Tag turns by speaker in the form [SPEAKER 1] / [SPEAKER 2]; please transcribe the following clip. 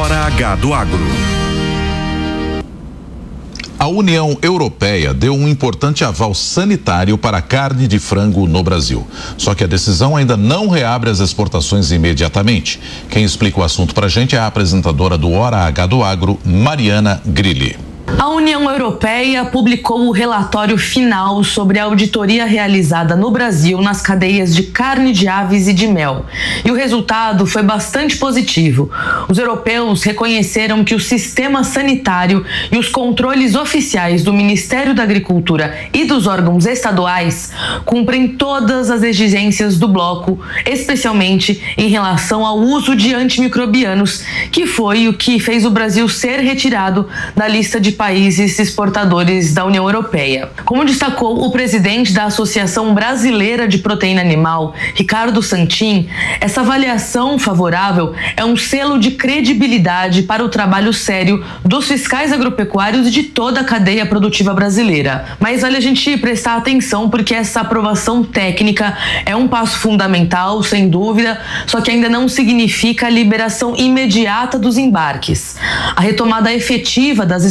[SPEAKER 1] Hora H do Agro.
[SPEAKER 2] A União Europeia deu um importante aval sanitário para a carne de frango no Brasil. Só que a decisão ainda não reabre as exportações imediatamente. Quem explica o assunto para a gente é a apresentadora do Hora H do Agro, Mariana Grilli.
[SPEAKER 3] A União Europeia publicou o relatório final sobre a auditoria realizada no Brasil nas cadeias de carne de aves e de mel. E o resultado foi bastante positivo. Os europeus reconheceram que o sistema sanitário e os controles oficiais do Ministério da Agricultura e dos órgãos estaduais cumprem todas as exigências do bloco, especialmente em relação ao uso de antimicrobianos, que foi o que fez o Brasil ser retirado da lista de países exportadores da União Europeia. Como destacou o presidente da Associação Brasileira de Proteína Animal, Ricardo Santin, essa avaliação favorável é um selo de credibilidade para o trabalho sério dos fiscais agropecuários e de toda a cadeia produtiva brasileira. Mas vale a gente prestar atenção porque essa aprovação técnica é um passo fundamental, sem dúvida, só que ainda não significa a liberação imediata dos embarques. A retomada efetiva das